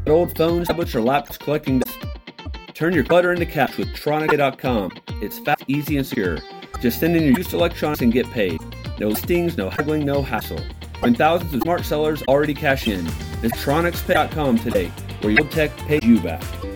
old phones, tablets, or laptops collecting dust? Turn your clutter into cash with Tronica.com. It's fast, easy, and secure. Just send in your used electronics and get paid. No listings, no haggling, no hassle. When thousands of smart sellers already cash in. Visit TronixPay.com today, where your tech pays you back.